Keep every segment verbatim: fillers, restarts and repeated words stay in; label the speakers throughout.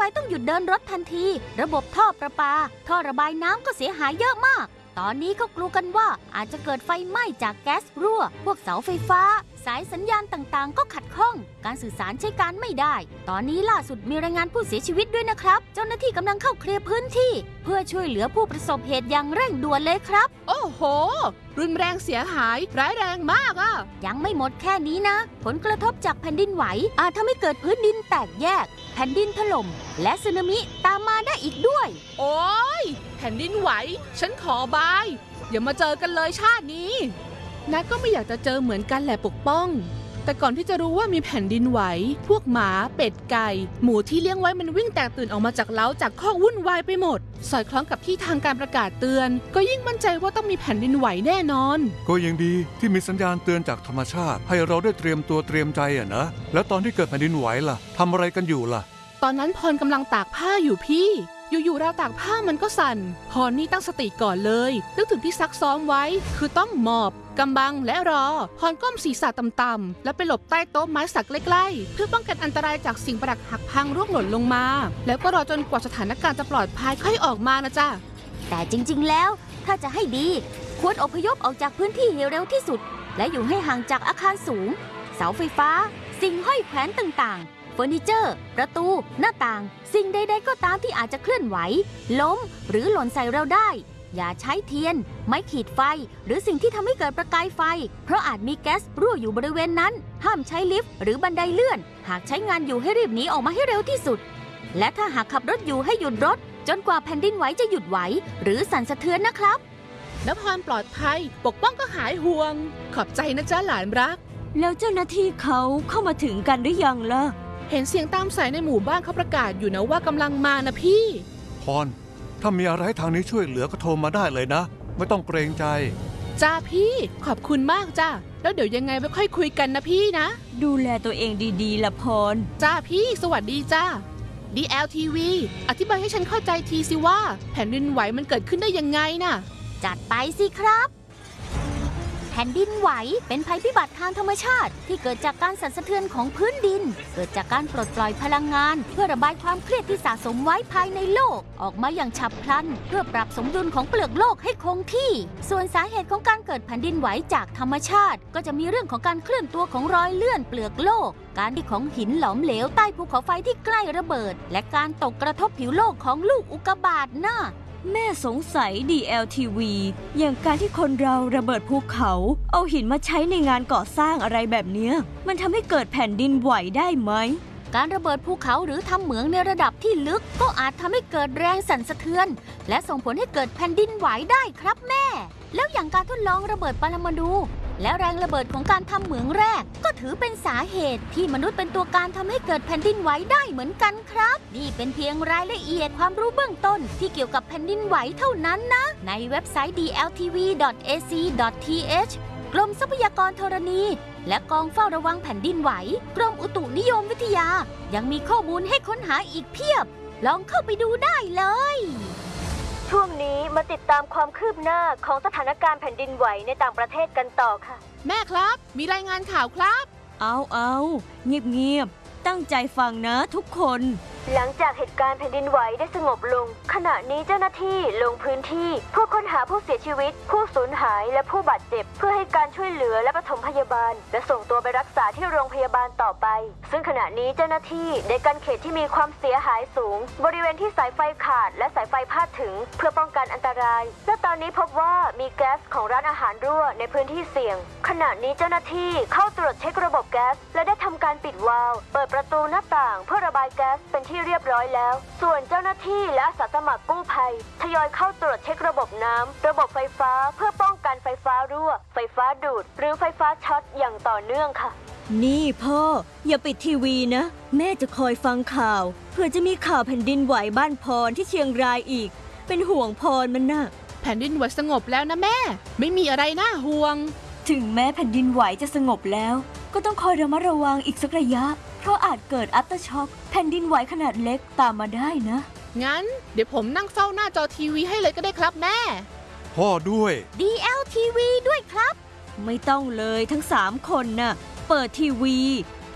Speaker 1: ต้องหยุดเดินรถทันทีระบบท่อประปาท่อระบายน้ำก็เสียหายเยอะมากตอนนี้เขากลัวกันว่าอาจจะเกิดไฟไหม้จากแก๊สรั่วพวกเสาไฟฟ้าสายสัญญาณต่างๆก็ขัดข้องการสื่อสารใช้การไม่ได้ตอนนี้ล่าสุดมีรายงานผู้เสียชีวิตด้วยนะครับเจ้าหน้าที่กำลังเข้าเคลียร์พื้นที่เพื่อช่วยเหลือผู้ประสบเหตุอย่างเร่งด่วนเลยครับ
Speaker 2: โอ้โหรุนแรงเสียหายร้ายแรงมากอ่ะ
Speaker 1: ยังไม่หมดแค่นี้นะผลกระทบจากแผ่นดินไหวอาจทำให้เกิดพื้นดินแตกแยกแผ่นดินถล่มและสึนามิตามมาได้อีกด้วย
Speaker 2: โอ้ยแผ่นดินไหวฉันขอบายอย่ามาเจอกันเลยชาตินี้นัทก็ไม่อยากจะเจอเหมือนกันแหละปกป้องแต่ก่อนที่จะรู้ว่ามีแผ่นดินไหวพวกหมาเป็ดไก่หมูที่เลี้ยงไว้มันวิ่งแตกตื่นออกมาจากเล้าจากคอกวุ่นวายไปหมดสอดคล้องกับที่ทางการประกาศเตือนก็ยิ่งมั่นใจว่าต้องมีแผ่นดินไหวแน่นอน
Speaker 3: ก็ยังดีที่มีสัญญาณเตือนจากธรรมชาติให้เราได้เตรียมตัวเตรียมใจอะนะแล้วตอนที่เกิดแผ่นดินไหวล่ะทำอะไรกันอยู่ล่ะ
Speaker 2: ตอนนั้นพรกำลังตากผ้าอยู่พี่อยู่ๆเราตากผ้ามันก็สั่นพรนี่ตั้งสติก่อนเลยนึกถึงที่ซักซ้อมไว้คือต้องหมอบกำบังและรอพรก้มศีรษะต่ำๆแล้วไปหลบใต้โต๊ะไม้สักใกล้ๆเพื่อป้องกันอันตรายจากสิ่งประดักหักพังร่วงหล่นลงมาแล้วก็รอจนกว่าสถานการณ์จะปลอดภัยค่อยออกมานะจ๊ะ
Speaker 1: แต่จริงๆแล้วถ้าจะให้ดีควรอพยพออกจากพื้นที่ให้เร็วที่สุดและอยู่ให้ห่างจากอาคารสูงเสาไฟฟ้าสิ่งห้อยแขวนต่างๆเฟอร์นิเจอร์ประตูหน้าต่างสิ่งใดๆก็ตามที่อาจจะเคลื่อนไหวล้มหรือหล่นใส่เราได้อย่าใช้เทียนไม้ขีดไฟหรือสิ่งที่ทำให้เกิดประกายไฟเพราะอาจมีแก๊สรั่วอยู่บริเวณนั้นห้ามใช้ลิฟต์หรือบันไดเลื่อนหากใช้งานอยู่ให้รีบหนีออกมาให้เร็วที่สุดและถ้าหากขับรถอยู่ให้หยุดรถจนกว่าแผ่นดินไหวจะหยุดไหวหรือสั่นสะเทือนนะครับ
Speaker 2: แล้วพรปลอดภัยปกป้องก็หายห่วงขอบใจนะจ๊ะหลานรัก
Speaker 4: แล้วเจ้าหน้าที่เขาเข้ามาถึงกันหรือยังล่ะ
Speaker 2: เห็นเสียงตามสายในหมู่บ้านเขาประกาศอยู่นะว่ากำลังมานะพี่
Speaker 3: พรถ้ามีอะไรทางนี้ช่วยเหลือก็โทรมาได้เลยนะไม่ต้องเกรงใจ
Speaker 2: จ้าพี่ขอบคุณมากจ้าแล้วเดี๋ยวยังไงไว้ค่อยคุยกันนะพี่นะ
Speaker 4: ดูแลตัวเองดีๆละพร
Speaker 2: จ้าพี่สวัสดีจ้า ดี แอล ที วี อธิบายให้ฉันเข้าใจทีสิว่าแผ่นดินไหวมันเกิดขึ้นได้ยังไงน่ะ
Speaker 1: จัดไปสิครับแผ่นดินไหวเป็นภัยพิบัติทางธรรมชาติที่เกิดจากการสั่นสะเทือนของพื้นดินเกิดจากการปลดปล่อยพลังงานเพื่อระบายความเครียดที่สะสมไว้ภายในโลกออกมาอย่างฉับพลันเพื่อปรับสมดุลของเปลือกโลกให้คงที่ส่วนสาเหตุของการเกิดแผ่นดินไหวจากธรรมชาติก็จะมีเรื่องของการเคลื่อนตัวของรอยเลื่อนเปลือกโลกการที่ของหินหลอมเหลวใต้ภูเขาไฟที่ใกล้ระเบิดและการตกกระทบผิวโลกของลูกอุกกาบาตน่ะ
Speaker 4: แม่สงสัย ดี แอล ที วี อย่างการที่คนเราระเบิดภูเขาเอาหินมาใช้ในงานก่อสร้างอะไรแบบเนี้ยมันทำให้เกิดแผ่นดินไหวได้ไหม
Speaker 1: การระเบิดภูเขาหรือทำเหมืองในระดับที่ลึกก็อาจทำให้เกิดแรงสั่นสะเทือนและส่งผลให้เกิดแผ่นดินไหวได้ครับแม่แล้วอย่างการทดลองระเบิดปรมาณูและแรงระเบิดของการทำเหมืองแร่ก็ถือเป็นสาเหตุที่มนุษย์เป็นตัวการทำให้เกิดแผ่นดินไหวได้เหมือนกันครับนี่เป็นเพียงรายละเอียดความรู้เบื้องต้นที่เกี่ยวกับแผ่นดินไหวเท่านั้นนะในเว็บไซต์ ดี แอล ที วี ดอท เอ ซี ดอท ที เอช กรมทรัพยากรธรณีและกองเฝ้าระวังแผ่นดินไหวกรมอุตุนิยมวิทยายังมีข้อมูลให้ค้นหาอีกเพียบลองเข้าไปดูได้เลย
Speaker 5: ช่วงนี้มาติดตามความคืบหน้าของสถานการณ์แผ่นดินไหวในต่างประเทศกันต่อค่ะ
Speaker 2: แม่ครับมีรายงานข่าวครับ
Speaker 4: เอาเอาเงียบๆตั้งใจฟังนะทุกคน
Speaker 5: หลังจากเหตุการณ์แผ่นดินไหวได้สงบลงขณะนี้เจ้าหน้าที่ลงพื้นที่เพื่อค้นหาผู้เสียชีวิตผู้สูญหายและผู้บาดเจ็บเพื่อให้การช่วยเหลือและปฐมพยาบาลและส่งตัวไปรักษาที่โรงพยาบาลต่อไปซึ่งขณะนี้เจ้าหน้าที่ได้กันเขตที่มีความเสียหายสูงบริเวณที่สายไฟขาดและสายไฟพาดถึงเพื่อป้องกันอันตรายและตอนนี้พบว่ามีแก๊สของร้านอาหารรั่วในพื้นที่เสี่ยงขณะนี้เจ้าหน้าที่เข้าตรวจเช็คระบบแก๊สและได้ทำการปิดวาล์วเปิดประตูหน้าต่างเพื่อระบายแก๊สเป็นที่เรียบร้อยแล้วส่วนเจ้าหน้าที่และอาสาสมัครกู้ภัยทยอยเข้าตรวจเช็คระบบน้ำระบบไฟฟ้าเพื่อป้องกันไฟฟ้ารั่วไฟฟ้าดูดหรือไฟฟ้าช็อตอย่างต่อเนื่องค่ะ
Speaker 4: นี่พ่ออย่าปิดทีวีนะแม่จะคอยฟังข่าวเพื่อจะมีข่าวแผ่นดินไหวบ้านพรที่เชียงรายอีกเป็นห่วงพรมันนะ
Speaker 2: แผ่นดินไหวสงบแล้วนะแม่ไม่มีอะไรน่าห่วง
Speaker 4: ถึงแม้แผ่นดินไหวจะสงบแล้วก็ต้องคอยระมัดระวังอีกสักระยะเพราะอาจเกิดอัฟเตอร์ช็อคแผ่นดินไหวขนาดเล็กตามมาได้นะ
Speaker 2: งั้นเดี๋ยวผมนั่งเฝ้าหน้าจอทีวีให้เลยก็ได้ครับแม่
Speaker 3: พ่อด้วย
Speaker 1: ดี แอล ที วี ด้วยครับ
Speaker 4: ไม่ต้องเลยทั้งสามคนน่ะเปิดทีวี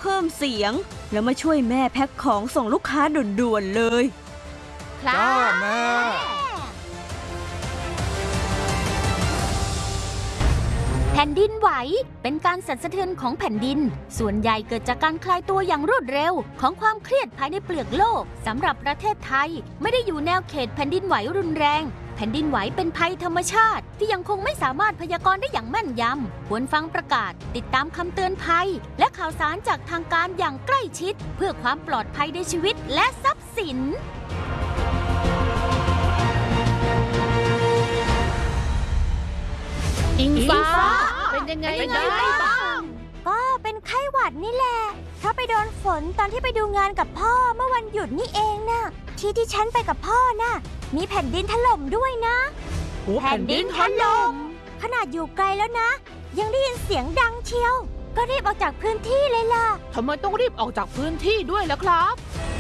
Speaker 4: เพิ่มเสียง แล้วมาช่วยแม่แพ็คของส่งลูกค้าด่วนๆเลย
Speaker 1: ครับ
Speaker 3: จ้าแม่
Speaker 1: แผ่นดินไหวเป็นการสั่นสะเทือนของแผ่นดิน ส่วนใหญ่เกิดจากการคลายตัวอย่างรวดเร็วของความเครียดภายในเปลือกโลกสำหรับประเทศไทยไม่ได้อยู่แนวเขตแผ่นดินไหวรุนแรง แผ่นดินไหวเป็นภัยธรรมชาติที่ยังคงไม่สามารถพยากรณ์ได้อย่างแม่นยำควรฟังประกาศติดตามคำเตือนภัย และข่าวสารจากทางการอย่างใกล้ชิด เพื่อความปลอดภัยในชีวิตและทรัพย์สิน
Speaker 2: อิงฟ้า
Speaker 1: อิงฟ้า
Speaker 2: เป็นยังไง
Speaker 1: เป็นยังไง
Speaker 2: บ้าง
Speaker 5: ก็เป็นไข้หวัดนี่แหละเพราะไปโดนฝนตอนที่ไปดูงานกับพ่อเมื่อวันหยุดนี่เองน่ะ ที่ที่ฉันไปกับพ่อน่ะ มีแผ่นดินถล่มด้วยนะ
Speaker 2: โอ้แผ่นดินถล่ม
Speaker 5: ขนาดอยู่ไกลแล้วนะ ยังได้ยินเสียงดังเชียว ก็รีบออกจากพื้นที่เลยล่ะ
Speaker 2: ทำไมต้องรีบออกจากพื้นที่ด้วยล่ะครับ